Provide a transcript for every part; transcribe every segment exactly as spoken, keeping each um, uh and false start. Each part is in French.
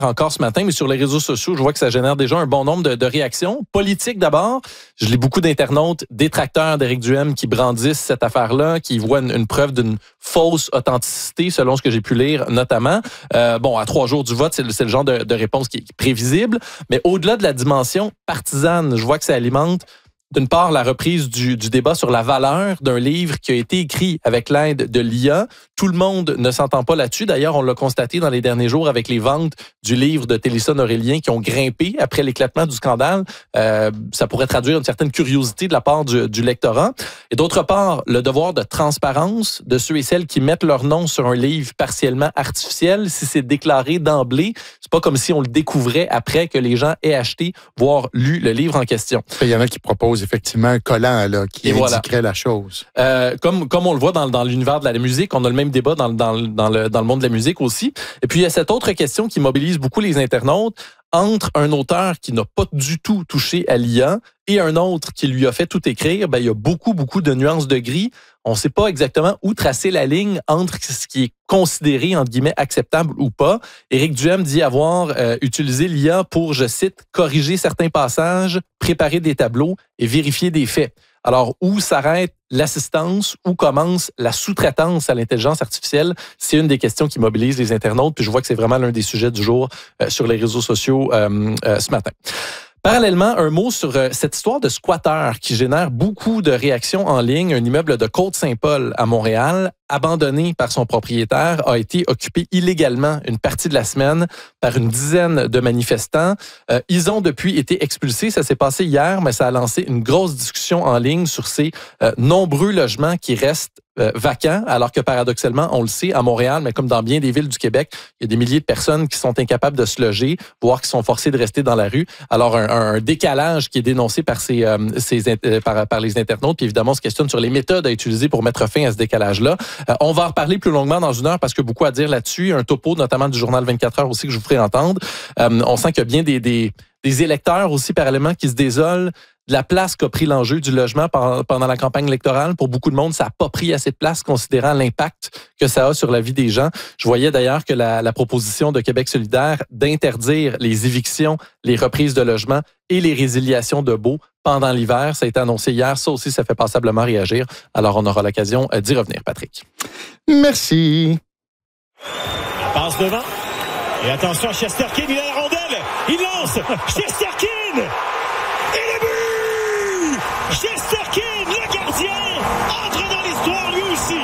encore ce matin, mais sur les réseaux sociaux, je vois que ça génère déjà un bon nombre de, de réactions. Politique d'abord, je lis beaucoup d'internautes, détracteurs d'Éric Duhaime qui brandissent cette affaire-là, qui voient une, une preuve d'une fausse authenticité, selon ce que j'ai pu lire notamment. Euh, bon, à trois jours du vote, c'est le, c'est le genre de, de réponse qui est prévisible, mais au-delà de la dimension partisane, je vois que ça alimente d'une part, la reprise du, du débat sur la valeur d'un livre qui a été écrit avec l'aide de l'I A. Tout le monde ne s'entend pas là-dessus. D'ailleurs, on l'a constaté dans les derniers jours avec les ventes du livre de Télésphore Aurélien qui ont grimpé après l'éclatement du scandale. Euh, ça pourrait traduire une certaine curiosité de la part du, du lectorat. Et d'autre part, le devoir de transparence de ceux et celles qui mettent leur nom sur un livre partiellement artificiel. Si c'est déclaré d'emblée, c'est pas comme si on le découvrait après que les gens aient acheté, voire lu le livre en question. Il y en a qui proposent effectivement un collant là, qui et indiquerait voilà. la chose. Euh, comme, comme on le voit dans, dans l'univers de la musique, on a le même débat dans, dans, dans, le, dans le monde de la musique aussi. Et puis, il y a cette autre question qui mobilise beaucoup les internautes entre un auteur qui n'a pas du tout touché à l'I A et un autre qui lui a fait tout écrire. Ben, il y a beaucoup, beaucoup de nuances de gris. On ne sait pas exactement où tracer la ligne entre ce qui est considéré, entre guillemets, acceptable ou pas. Éric Duhaime dit avoir euh, utilisé l'I A pour, je cite, corriger certains passages, préparer des tableaux et vérifier des faits. Alors, où s'arrête l'assistance, où commence la sous-traitance à l'intelligence artificielle? C'est une des questions qui mobilise les internautes, puis je vois que c'est vraiment l'un des sujets du jour euh, sur les réseaux sociaux euh, euh, ce matin. Parallèlement, un mot sur euh, cette histoire de squatter qui génère beaucoup de réactions en ligne. Un immeuble de Côte-Saint-Paul à Montréal, abandonné par son propriétaire, a été occupé illégalement une partie de la semaine par une dizaine de manifestants. Euh, ils ont depuis été expulsés. Ça s'est passé hier, mais ça a lancé une grosse discussion en ligne sur ces euh, nombreux logements qui restent Euh, vacants, alors que paradoxalement, on le sait, à Montréal, mais comme dans bien des villes du Québec, il y a des milliers de personnes qui sont incapables de se loger, voire qui sont forcées de rester dans la rue. Alors, un, un décalage qui est dénoncé par, ces, euh, ces, euh, par, par les internautes, puis évidemment, on se questionne sur les méthodes à utiliser pour mettre fin à ce décalage-là. Euh, on va en reparler plus longuement dans une heure parce que beaucoup à dire là-dessus. Un topo, notamment du journal vingt-quatre heures aussi, que je vous ferai entendre. Euh, on sent qu'il y a bien des, des, des électeurs aussi, parallèlement, qui se désolent de la place qu'a pris l'enjeu du logement pendant la campagne électorale. Pour beaucoup de monde, ça n'a pas pris assez de place considérant l'impact que ça a sur la vie des gens. Je voyais d'ailleurs que la, la proposition de Québec solidaire d'interdire les évictions, les reprises de logements et les résiliations de baux pendant l'hiver, ça a été annoncé hier. Ça aussi, ça fait passablement réagir. Alors, on aura l'occasion d'y revenir, Patrick. Merci. La passe devant. Et attention, Shesterkin, il a la rondelle. Il lance. Shesterkin! Et le but! Shesterkin, le gardien, entre dans l'histoire lui aussi.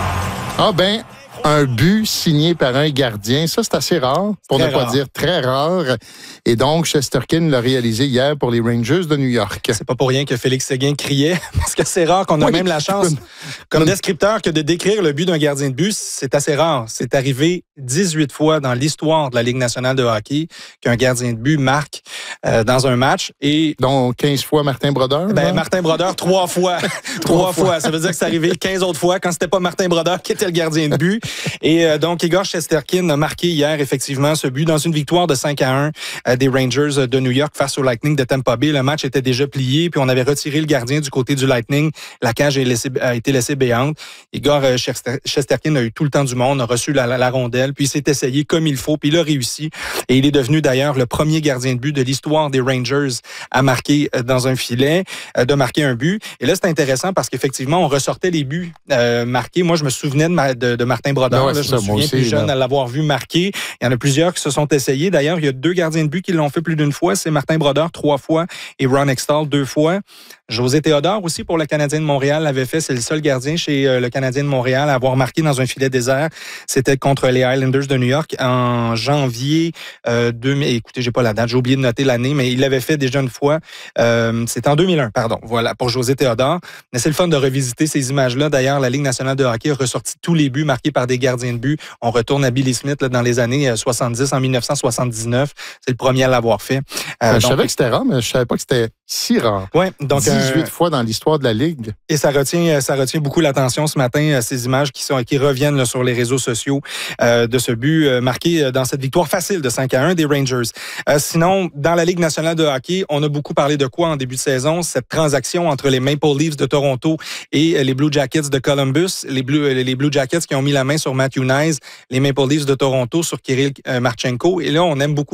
Ah ben, un but signé par un gardien, ça c'est assez rare, pour très ne rare. pas dire très rare. Et donc, Shesterkin l'a réalisé hier pour les Rangers de New York. C'est pas pour rien que Félix Séguin criait, parce que c'est rare qu'on a oui, même la chance, comme une... descripteur, que de décrire le but d'un gardien de but, c'est assez rare. C'est arrivé dix-huit fois dans l'histoire de la Ligue nationale de hockey qu'un gardien de but marque euh, dans un match. Et donc, quinze fois Martin Brodeur? Ben, Martin Brodeur, trois fois. trois fois. Ça veut dire que c'est arrivé quinze autres fois quand c'était pas Martin Brodeur qui était le gardien de but. Et euh, donc, Igor Shesterkin a marqué hier, effectivement, ce but dans une victoire de cinq à un euh, des Rangers de New York face au Lightning de Tampa Bay. Le match était déjà plié, puis on avait retiré le gardien du côté du Lightning. La cage a, laissé, a été laissée béante. Igor euh, Shesterkin a eu tout le temps du monde, a reçu la, la, la rondelle, puis il s'est essayé comme il faut, puis il a réussi. Et il est devenu d'ailleurs le premier gardien de but de l'histoire des Rangers à marquer euh, dans un filet, euh, de marquer un but. Et là, c'est intéressant parce qu'effectivement, on ressortait les buts euh, marqués. Moi, je me souvenais de, ma, de, de Martin Brodeur. Ouais, là, je ça, me souviens aussi, plus jeune là. à l'avoir vu marquer. Il y en a plusieurs qui se sont essayés. D'ailleurs, il y a deux gardiens de but qui l'ont fait plus d'une fois. C'est Martin Brodeur, trois fois, et Ron Hextall, deux fois. José Théodore aussi, pour le Canadien de Montréal, l'avait fait. C'est le seul gardien chez euh, le Canadien de Montréal à avoir marqué dans un filet désert. C'était contre les Islanders de New York en janvier euh, deux mille. Écoutez, j'ai pas la date, j'ai oublié de noter l'année, mais il l'avait fait déjà une fois. Euh, c'était en deux mille un, pardon. Voilà, pour José Théodore. Mais c'est le fun de revisiter ces images-là. D'ailleurs, la Ligue nationale de hockey a ressorti tous les buts marqués par des gardiens de but. On retourne à Billy Smith là, dans les années soixante-dix, en dix-neuf cent soixante-dix-neuf. C'est le premier à l'avoir fait. Euh, je donc, savais que c'était rare, mais je savais pas que c'était si rare. Ouais, donc dix-huit euh, fois dans l'histoire de la Ligue. Et ça retient, ça retient beaucoup l'attention ce matin, ces images qui sont qui reviennent là, sur les réseaux sociaux euh, de ce but euh, marqué dans cette victoire facile de cinq à un des Rangers. Euh, sinon, dans la Ligue nationale de hockey, on a beaucoup parlé de quoi en début de saison? Cette transaction entre les Maple Leafs de Toronto et les Blue Jackets de Columbus. Les Blue, les Blue Jackets qui ont mis la main sur Matthew Knies, les Maple Leafs de Toronto sur Kirill Marchenko. Et là, on aime beaucoup